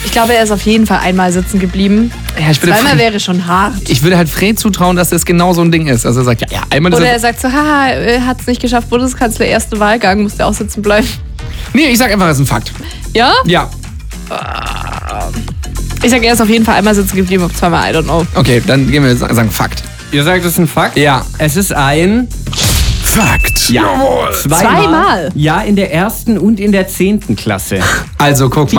Ich glaube, er ist auf jeden Fall einmal sitzen geblieben. Ja, Zweimal wäre schon hart. Ich würde halt Fred zutrauen, dass das genau so ein Ding ist. Also er sagt, ja, einmal... Oder er sagt so, haha, er hat es nicht geschafft, Bundeskanzler, erste Wahlgang, muss der auch sitzen bleiben. Nee, ich sag einfach, das ist ein Fakt. Ja? Ja. Ich sag, er ist auf jeden Fall einmal sitzen geblieben, ob zweimal, I don't know. Okay, dann gehen wir sagen Fakt. Ihr sagt, es ist ein Fakt? Ja. Es ist ein... Fakt. Ja. Jawohl. Zweimal? Ja, in der 1. und in der 10. Klasse. Also guck mal.